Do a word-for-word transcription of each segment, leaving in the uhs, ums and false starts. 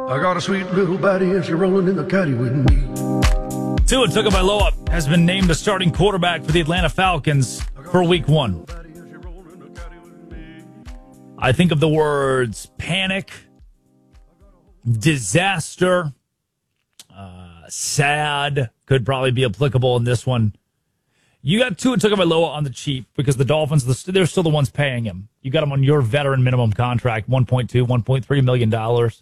I got a sweet little baddie and she's rolling in the caddy with me. Tua Tagovailoa has been named the starting quarterback for the Atlanta Falcons for week one. I think of the words panic, disaster, uh, sad could probably be applicable in this one. You got Tua Tagovailoa on the cheap because the Dolphins, they're still the ones paying him. You got him on your veteran minimum contract, one point two, one point three million dollars.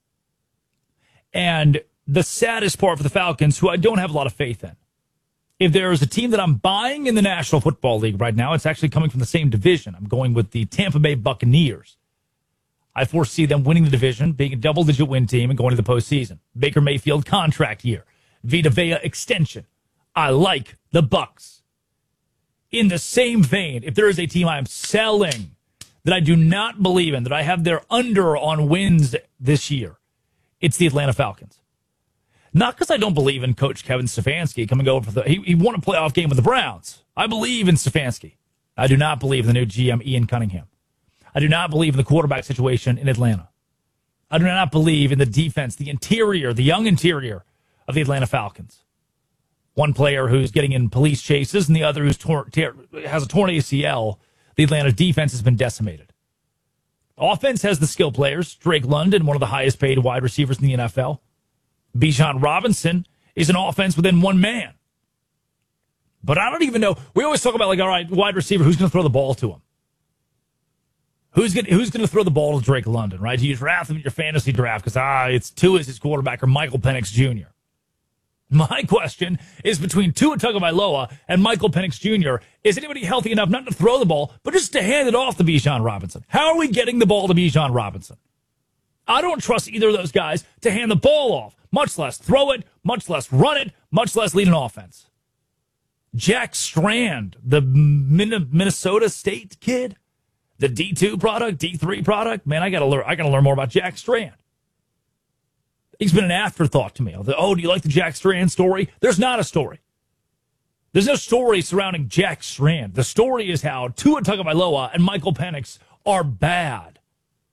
And the saddest part for the Falcons, who I don't have a lot of faith in, if there is a team that I'm buying in the National Football League right now, it's actually coming from the same division. I'm going with the Tampa Bay Buccaneers. I foresee them winning the division, being a double-digit win team, and going to the postseason. Baker Mayfield contract year. Vita Vea extension. I like the Bucs. In the same vein, if there is a team I'm selling that I do not believe in, that I have their under on wins this year, it's the Atlanta Falcons. Not because I don't believe in Coach Kevin Stefanski coming over for the... He, he won a playoff game with the Browns. I believe in Stefanski. I do not believe in the new G M, Ian Cunningham. I do not believe in the quarterback situation in Atlanta. I do not believe in the defense, the interior, the young interior of the Atlanta Falcons. One player who's getting in police chases and the other who's tor- ter- has a torn A C L. The Atlanta defense has been decimated. Offense has the skill players. Drake London, one of the highest paid wide receivers in the N F L. Bijan Robinson is an offense within one man. But I don't even know. We always talk about, like, all right, wide receiver, who's going to throw the ball to him? Who's going who's going to throw the ball to Drake London, right? Do you draft him in your fantasy draft because, ah, it's Tua as his quarterback or Michael Penix Junior? My question is between Tua Tagovailoa and Michael Penix Junior Is anybody healthy enough not to throw the ball, but just to hand it off to Bijan Robinson? How are we getting the ball to Bijan Robinson? I don't trust either of those guys to hand the ball off, much less throw it, much less run it, much less lead an offense. Jack Strand, the Minnesota State kid, the D two product, D three product. Man, I gotta learn. I gotta learn more about Jack Strand. He's been an afterthought to me. Oh, do you like the Jack Strand story? There's not a story. There's no story surrounding Jack Strand. The story is how Tua Tagovailoa and Michael Penix are bad.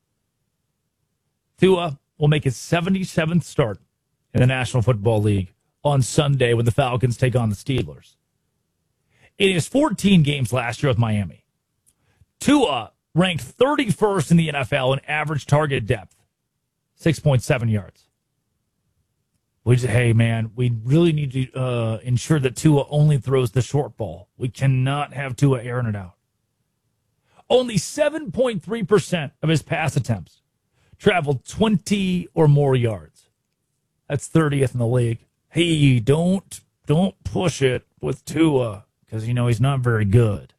Tua will make his seventy-seventh start in the National Football League on Sunday when the Falcons take on the Steelers. In his fourteen games last year with Miami, Tua ranked thirty-first in the N F L in average target depth, six point seven yards. We just, hey, man, we really need to uh, ensure that Tua only throws the short ball. We cannot have Tua airing it out. Only seven point three percent of his pass attempts traveled twenty or more yards. That's thirtieth in the league. Hey, don't don't push it with Tua because, you know, he's not very good.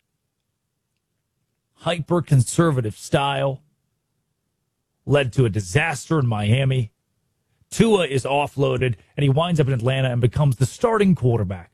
Hyper-conservative style led to a disaster in Miami. Tua is offloaded, and he winds up in Atlanta and becomes the starting quarterback.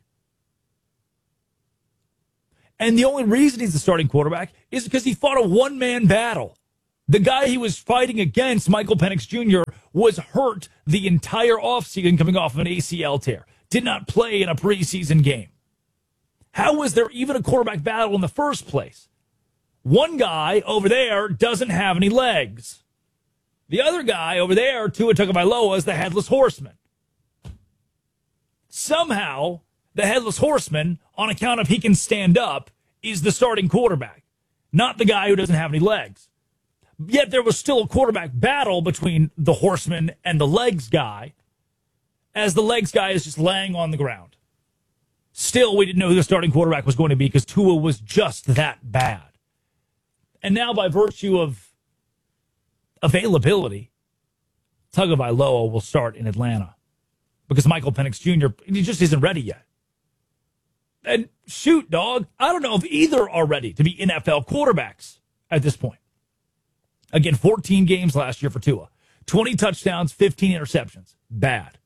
And the only reason he's the starting quarterback is because he fought a one-man battle. The guy he was fighting against, Michael Penix Junior, was hurt the entire offseason coming off of an A C L tear. Did not play in a preseason game. How was there even a quarterback battle in the first place? One guy over there doesn't have any legs. The other guy over there, Tua Tagovailoa, is the headless horseman. Somehow, the headless horseman, on account of he can stand up, is the starting quarterback, not the guy who doesn't have any legs. Yet there was still a quarterback battle between the horseman and the legs guy, as the legs guy is just laying on the ground. Still, we didn't know who the starting quarterback was going to be because Tua was just that bad. And now, by virtue of availability, Tagovailoa will start in Atlanta because Michael Penix Junior, he just isn't ready yet. And shoot, dog, I don't know if either are ready to be N F L quarterbacks at this point. Again, fourteen games last year for Tua. twenty touchdowns, fifteen interceptions. Bad.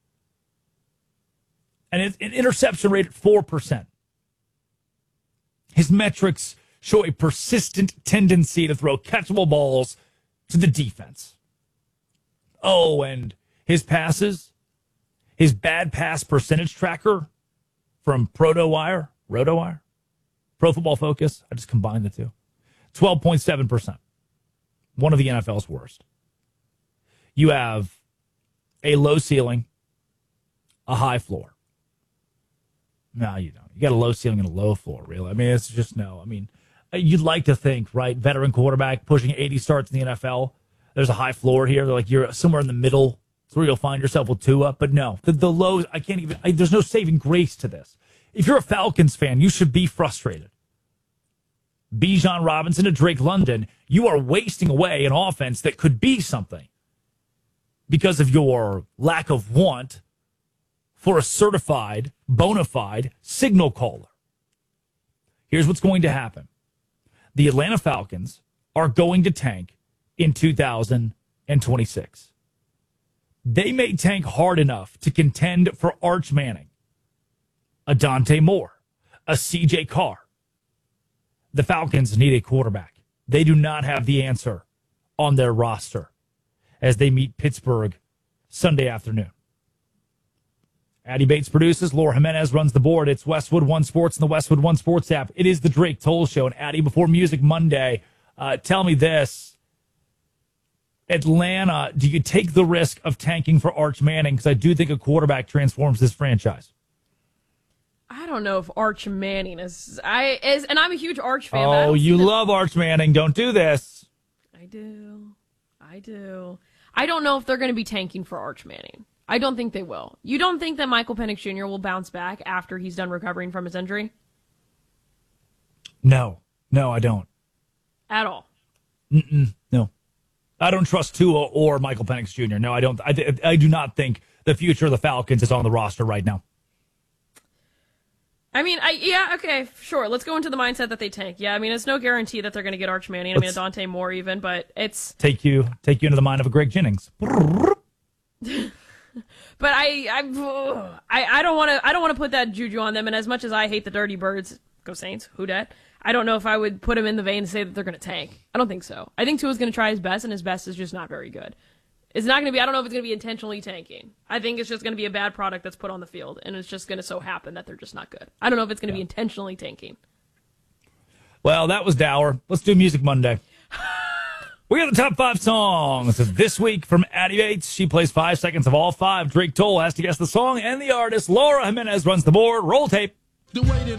And an interception rate at four percent. His metrics show a persistent tendency to throw catchable balls to the defense. Oh, and his passes, his bad pass percentage tracker from ProtoWire, RotoWire, Pro Football Focus, I just combined the two, twelve point seven percent. One of the N F L's worst. You have a low ceiling, a high floor. No, you don't. You got a low ceiling and a low floor, really. I mean, it's just no. I mean, you'd like to think, right? Veteran quarterback pushing eighty starts in the N F L. There's a high floor here. They're like you're somewhere in the middle. That's where you'll find yourself with Tua. But no, the, the lows, I can't even, I, there's no saving grace to this. If you're a Falcons fan, you should be frustrated. Bijan Robinson to Drake London, you are wasting away an offense that could be something because of your lack of want for a certified, bona fide signal caller. Here's what's going to happen. The Atlanta Falcons are going to tank in two thousand twenty-six. They may tank hard enough to contend for Arch Manning, a Dante Moore, a C J Carr. The Falcons need a quarterback. They do not have the answer on their roster as they meet Pittsburgh Sunday afternoon. Addy Bates produces. Laura Jimenez runs the board. It's Westwood One Sports and the Westwood One Sports app. It is the Drake Toll Show. And Addy, before Music Monday, uh, tell me this. Atlanta, do you take the risk of tanking for Arch Manning? Because I do think a quarterback transforms this franchise. I don't know if Arch Manning is I is, and I'm a huge Arch fan. but I Oh, don't you see the- love Arch Manning. Don't do this. I do, I do. I don't know if they're going to be tanking for Arch Manning. I don't think they will. You don't think that Michael Penix Junior will bounce back after he's done recovering from his injury? No, no, I don't. At all. Mm-mm, no. I don't trust Tua or Michael Penix Junior No, I don't. I, I do not think the future of the Falcons is on the roster right now. I mean, I yeah, okay, sure. Let's go into the mindset that they tank. Yeah, I mean, it's no guarantee that they're going to get Arch Manning. I mean, a Let's- Dante Moore even, but it's. Take you, take you into the mind of a Greg Jennings. But I, I, I, I don't want to. I don't want to put that juju on them. And as much as I hate the Dirty Birds, go Saints, who dat? I don't know if I would put them in the vein to say that they're going to tank. I don't think so. I think Tua's going to try his best, and his best is just not very good. It's not going to be. I don't know if it's going to be intentionally tanking. I think it's just going to be a bad product that's put on the field, and it's just going to so happen that they're just not good. I don't know if it's going to Yeah. be intentionally tanking. Well, that was dour. Let's do Music Monday. We got the top five songs this week from Addy Bates. She plays five seconds of all five. Drake Toll has to guess the song and the artist. Laura Jimenez runs the board. Roll tape. The way that